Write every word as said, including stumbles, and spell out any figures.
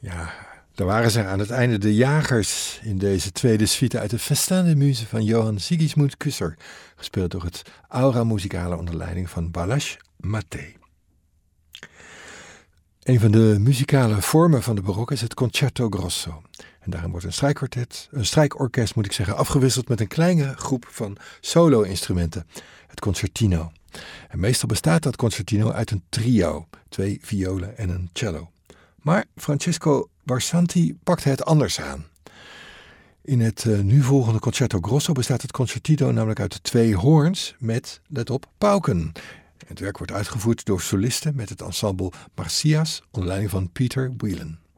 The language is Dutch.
Ja, daar waren ze aan het einde de jagers in deze tweede suite uit de Festin de Muze van Johann Sigismund Kusser, gespeeld door het Aura Musicale onder leiding van Balázs Matthey. Een van de muzikale vormen van de barok is het concerto grosso. En daarin wordt een strijkkwartet, een strijkorkest moet ik zeggen, afgewisseld met een kleine groep van solo-instrumenten, het concertino. En meestal bestaat dat concertino uit een trio, twee violen en een cello. Maar Francesco Barsanti pakte het anders aan. In het uh, nu volgende concerto grosso bestaat het concertino namelijk uit twee hoorns met, let op, pauken. Het werk wordt uitgevoerd door solisten met het ensemble Marsyas onder leiding van Peter Whelan.